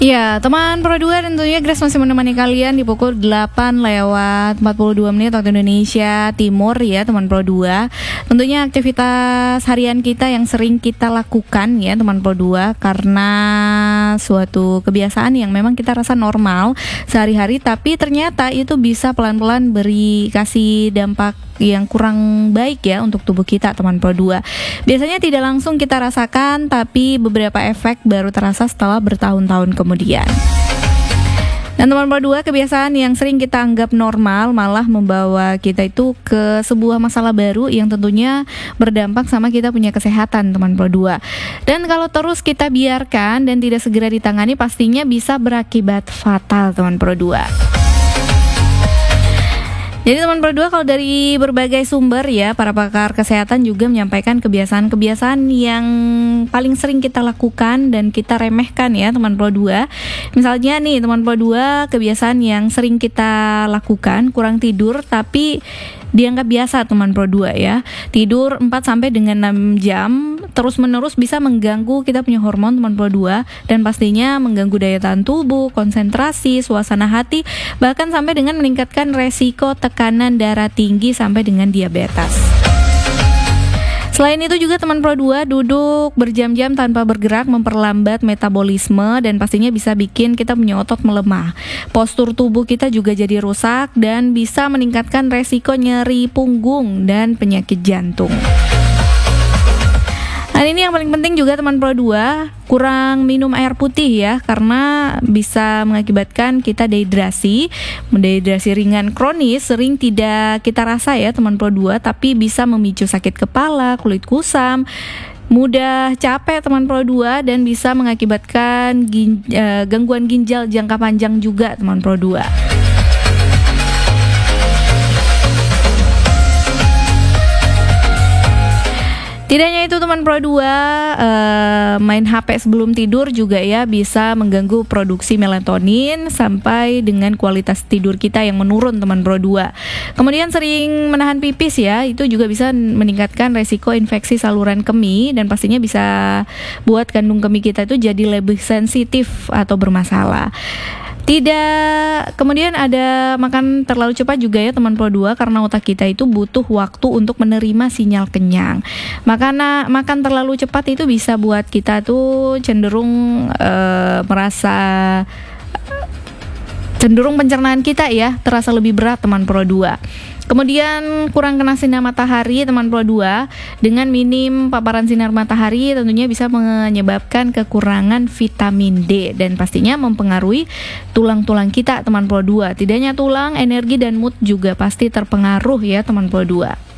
Iya, teman Pro 2 tentunya Grace masih menemani kalian di pukul 8 lewat 42 menit waktu Indonesia Timur ya teman Pro 2. Tentunya aktivitas harian kita yang sering kita lakukan ya teman Pro 2 karena suatu kebiasaan yang memang kita rasa normal sehari-hari, tapi ternyata itu bisa pelan-pelan kasih dampak yang kurang baik ya untuk tubuh kita teman Pro 2. Biasanya tidak langsung kita rasakan, tapi beberapa efek baru terasa setelah bertahun-tahun kemudian. Dan teman Pro 2, kebiasaan yang sering kita anggap normal malah membawa kita itu ke sebuah masalah baru yang tentunya berdampak sama kita punya kesehatan teman Pro 2. Dan kalau terus kita biarkan dan tidak segera ditangani, pastinya bisa berakibat fatal teman Pro 2. Jadi teman Pro 2, kalau dari berbagai sumber ya, para pakar kesehatan juga menyampaikan kebiasaan-kebiasaan yang paling sering kita lakukan dan kita remehkan ya teman Pro 2. Misalnya nih teman Pro 2, kebiasaan yang sering kita lakukan, kurang tidur tapi dianggap biasa teman Pro 2 ya. Tidur 4 sampai dengan 6 jam terus-menerus bisa mengganggu kita punya hormon teman Pro 2, dan pastinya mengganggu daya tahan tubuh, konsentrasi, suasana hati, bahkan sampai dengan meningkatkan resiko tekanan darah tinggi sampai dengan diabetes. Selain itu juga teman Pro 2, duduk berjam-jam tanpa bergerak memperlambat metabolisme dan pastinya bisa bikin kita punya otot melemah. Postur tubuh kita juga jadi rusak dan bisa meningkatkan resiko nyeri punggung dan penyakit jantung. Dan ini yang paling penting juga teman Pro 2, kurang minum air putih ya, karena bisa mengakibatkan kita dehidrasi ringan kronis, sering tidak kita rasa ya teman Pro 2, tapi bisa memicu sakit kepala, kulit kusam, mudah capek teman Pro 2, dan bisa mengakibatkan gangguan ginjal jangka panjang juga teman Pro 2. Tidak hanya itu teman Pro 2, main HP sebelum tidur juga ya bisa mengganggu produksi melatonin sampai dengan kualitas tidur kita yang menurun teman Pro 2. Kemudian sering menahan pipis ya, itu juga bisa meningkatkan resiko infeksi saluran kemih dan pastinya bisa buat kandung kemih kita itu jadi lebih sensitif atau bermasalah. Kemudian ada makan terlalu cepat juga ya teman Pro 2, karena otak kita itu butuh waktu untuk menerima sinyal kenyang. Makan terlalu cepat itu bisa buat kita tuh cenderung pencernaan kita ya terasa lebih berat teman Pro 2. Kemudian kurang kena sinar matahari teman Pro 2, dengan minim paparan sinar matahari tentunya bisa menyebabkan kekurangan vitamin D dan pastinya mempengaruhi tulang-tulang kita teman Pro 2. Tidak hanya tulang, energi dan mood juga pasti terpengaruh ya teman Pro 2.